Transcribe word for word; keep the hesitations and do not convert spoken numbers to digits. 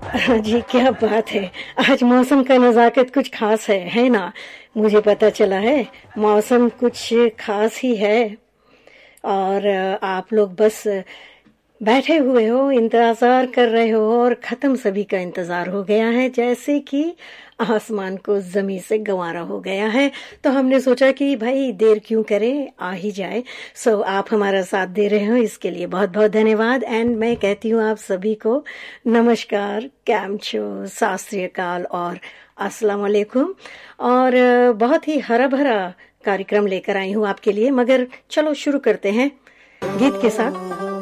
हाँ जी, क्या बात है। आज मौसम का नज़ाकत कुछ ख़ास है, है ना? मुझे पता चला है, मौसम कुछ ख़ास ही है और अ, आप लोग बस बैठे हुए हो, इंतज़ार कर रहे हो और ख़त्म सभी का इंतज़ार हो गया है, जैसे कि आसमान को ज़मीन से गंवारा हो गया है। तो हमने सोचा कि भई देर क्यों करें, आ ही जाए। सो आप हमारा साथ दे रहे हो, इसके लिए बहुत-बहुत धन्यवाद एंड मैं कहती हूँ आप सभी को नमस्कार, कैम छो, सत श्री अकाल और अस्सलाम वालेकुम और अ, बहुत ही हरा-भरा कार्यक्रम लेकर आई हूँ आपके लिए, मगर चलो शुरू करते हैं गीत के साथ।